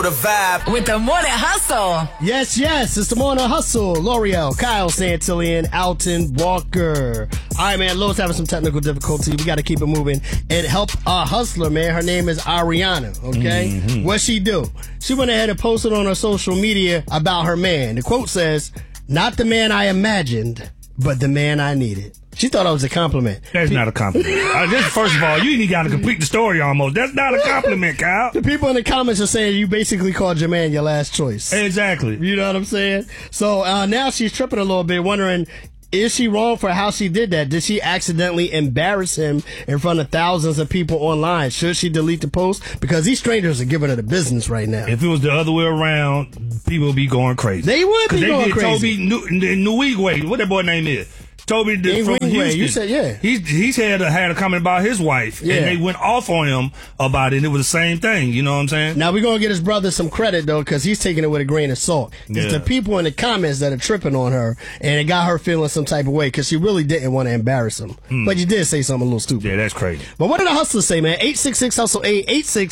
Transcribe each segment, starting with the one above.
the vibe. With the Morning Hustle. Yes, it's the Morning Hustle. L'Oreal, Kyle Santillan, Alton Walker. All right, man, Lo's having some technical difficulty. We got to keep it moving and help our hustler, man. Her name is Ariana, okay? Mm-hmm. What'd she do? She went ahead and posted on her social media about her man. The quote says, "Not the man I imagined, but the man I needed." She thought it was a compliment. That's not a compliment. First of all, you ain't got to complete the story almost. That's not a compliment, Kyle. The people in the comments are saying you basically called your man your last choice. Exactly. You know what I'm saying? So now she's tripping a little bit, wondering, is she wrong for how she did that? Did she accidentally embarrass him in front of thousands of people online? Should she delete the post? Because these strangers are giving her the business right now. If it was the other way around, people would be going crazy. They would be going crazy. Toby Nwigwe, what that boy name is? Toby from Houston. You said, yeah. He's had a comment about his wife, and they went off on him about it, and it was the same thing. You know what I'm saying? Now, we're going to get his brother some credit, though, because he's taking it with a grain of salt. Yeah. It's the people in the comments that are tripping on her, and it got her feeling some type of way, because she really didn't want to embarrass him. But you did say something a little stupid. Yeah, that's crazy. But what did the hustlers say, man? 866-HUSTLE-8,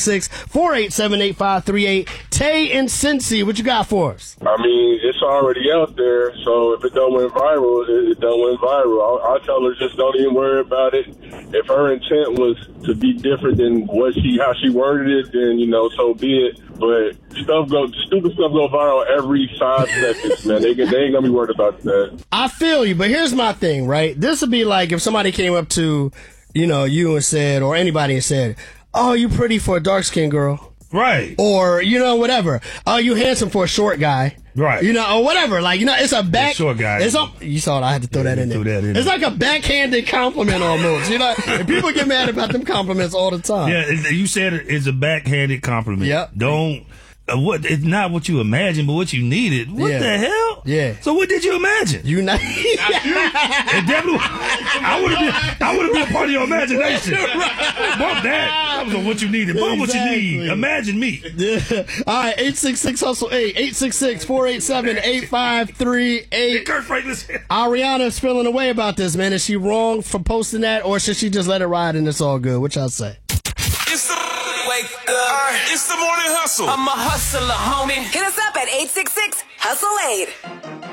866-487-8538. Tay and Cincy, what you got for us? I mean, it's already out there, so if it don't went viral, it don't went viral. I'll tell her just don't even worry about it. If her intent was to be different than how she worded it, then, so be it. But stupid stuff go viral every 5 seconds, man. They ain't gonna be worried about that. I feel you, but here's my thing, right? This would be like if somebody came up to, you and said, or anybody and said, "Oh, you pretty for a dark-skinned girl." Right. Or, whatever. "Oh, you handsome for a short guy." Right. Or whatever. Like, it's a short guy. You saw it. I had to throw that in there. It's like a backhanded compliment almost. And people get mad about them compliments all the time. Yeah, you said it's a backhanded compliment. Yep. It's not what you imagined, but what you needed. What the hell? Yeah. So what did you imagine? I would have been part of your imagination. Bump that. That was what you needed. Bump what you need. Imagine me. All right, 866-HUSTLE-8, 866-487-8538. Kurt Franklin's. Ariana's feeling a way about this, man. Is she wrong for posting that, or should she just let it ride and it's all good? What y'all say? It's the wake up. It's the Morning Hustle. I'm a hustler, homie. Hit us up at 866-HUSTLE-8.